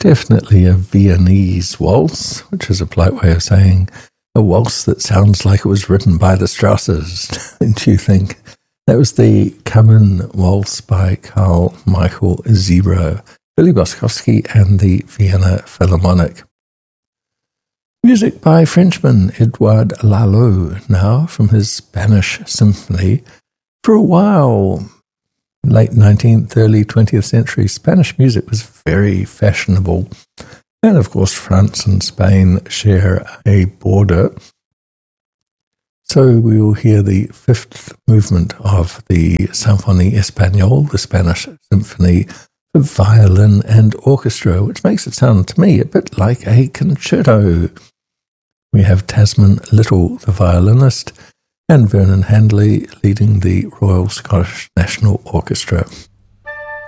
Definitely a Viennese waltz, which is a polite way of saying a waltz that sounds like it was written by the Strausses, don't you think? That was the Come In Waltz by Carl Michael Zero, Billy Boskovsky and the Vienna Philharmonic. Music by Frenchman Edouard Lalo, now from his Spanish Symphony. For a while, late 19th, early 20th century, Spanish music was very fashionable. And of course, France and Spain share a border. So we will hear the fifth movement of the Symphonie Espagnole, the Spanish symphony for violin and orchestra, which makes it sound to me a bit like a concerto. We have Tasman Little, the violinist, and Vernon Handley leading the Royal Scottish National Orchestra.